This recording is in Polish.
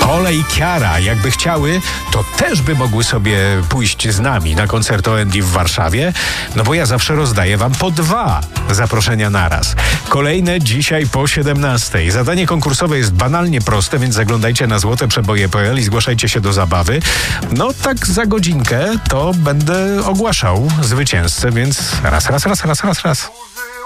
Pole i Kiara, jakby chciały, to też by mogły sobie pójść z nami na koncert OND w Warszawie, no bo ja zawsze rozdaję wam po 2 zaproszenia naraz. Kolejne dzisiaj po 17. Zadanie konkursowe jest banalnie proste, więc zaglądajcie na złoteprzeboje.pl i zgłaszajcie się do zabawy. No tak za godzinkę to będę ogłaszał zwycięzcę, więc raz.